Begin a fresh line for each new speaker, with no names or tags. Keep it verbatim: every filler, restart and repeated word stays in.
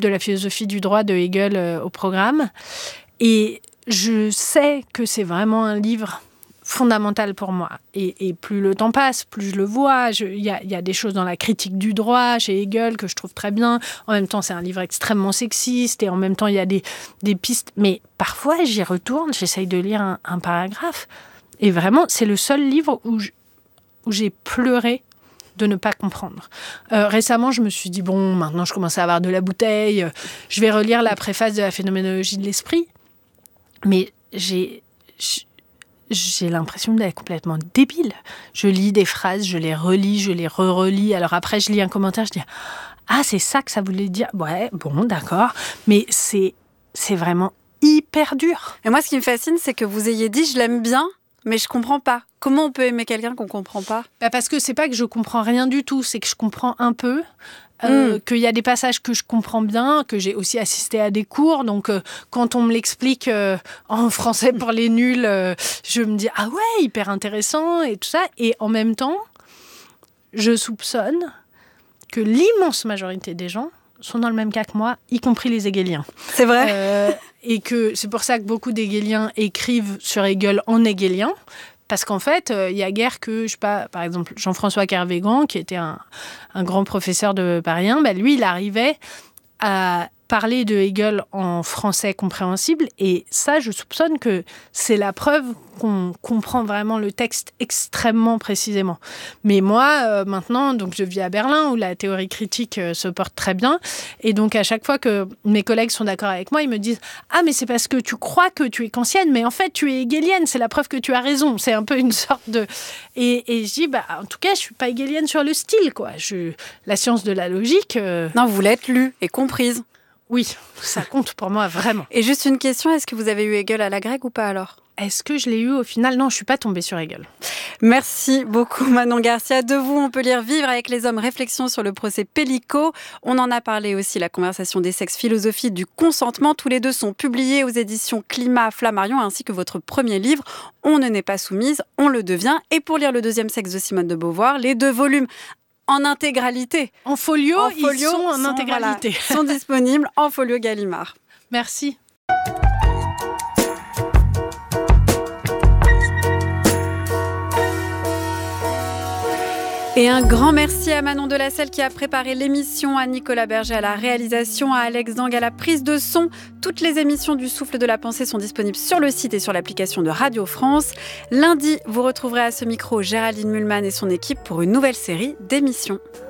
de la philosophie du droit de Hegel euh, au programme. Et je sais que c'est vraiment un livre fondamental pour moi. Et, et plus le temps passe, plus je le vois. Il y a, y a des choses dans la critique du droit chez Hegel que je trouve très bien. En même temps, c'est un livre extrêmement sexiste et en même temps, il y a des, des pistes. Mais parfois, j'y retourne, j'essaye de lire un, un paragraphe. Et vraiment, c'est le seul livre où, je, où j'ai pleuré de ne pas comprendre. Euh, récemment, je me suis dit, bon, maintenant, je commence à avoir de la bouteille. Je vais relire la préface de la phénoménologie de l'esprit. Mais j'ai... j'ai l'impression d'être complètement débile. Je lis des phrases, je les relis, je les re-relis. Alors après, je lis un commentaire, je dis « Ah, c'est ça que ça voulait dire ?» Ouais, bon, d'accord. Mais c'est, c'est vraiment hyper dur.
Et moi, ce qui me fascine, c'est que vous ayez dit « Je l'aime bien », mais je comprends pas. Comment on peut aimer quelqu'un qu'on comprend pas ?
Bah parce que c'est pas que je comprends rien du tout, c'est que je comprends un peu. Euh, mm. Qu'il y a des passages que je comprends bien, que j'ai aussi assisté à des cours. Donc, euh, quand on me l'explique euh, en français pour les nuls, euh, je me dis « Ah ouais, hyper intéressant » et tout ça. Et en même temps, je soupçonne que l'immense majorité des gens sont dans le même cas que moi, y compris les hegeliens.
C'est vrai
euh, Et que c'est pour ça que beaucoup d'hegeliens écrivent sur Hegel en hegelien. Parce qu'en fait, il euh, y a guère que, je sais pas, par exemple, Jean-François Kervégan, qui était un, un grand professeur de Paris un, ben lui, il arrivait à parler de Hegel en français compréhensible. Et ça, je soupçonne que c'est la preuve qu'on comprend vraiment le texte extrêmement précisément. Mais moi, euh, maintenant, donc je vis à Berlin, où la théorie critique euh, se porte très bien. Et donc, à chaque fois que mes collègues sont d'accord avec moi, ils me disent « Ah, mais c'est parce que tu crois que tu es kantienne, mais en fait, tu es hegelienne. C'est la preuve que tu as raison. » C'est un peu une sorte de... Et, et je dis bah, « En tout cas, je ne suis pas hegelienne sur le style, quoi. Je... La science de la logique... Euh... »
Non, vous l'êtes lue et comprise.
Oui, ça compte pour moi, vraiment.
Et juste une question, est-ce que vous avez eu Hegel à la grecque ou pas alors ?
Est-ce que je l'ai eu au final ? Non, je ne suis pas tombée sur Hegel.
Merci beaucoup Manon Garcia. De vous, on peut lire Vivre avec les hommes, réflexion sur le procès Pellico. On en a parlé aussi, la conversation des sexes, philosophie du consentement. Tous les deux sont publiés aux éditions Climat Flammarion, ainsi que votre premier livre, On ne n'est pas soumise, on le devient. Et pour lire Le deuxième sexe de Simone de Beauvoir, les deux volumes en intégralité.
En folio,
en folio
ils sont en
sont,
intégralité.
Voilà, sont disponibles en folio Gallimard.
Merci.
Et un grand merci à Manon Delacelle qui a préparé l'émission, à Nicolas Berger à la réalisation, à Alex Dang à la prise de son. Toutes les émissions du Souffle de la Pensée sont disponibles sur le site et sur l'application de Radio France. Lundi, vous retrouverez à ce micro Géraldine Mühlmann et son équipe pour une nouvelle série d'émissions.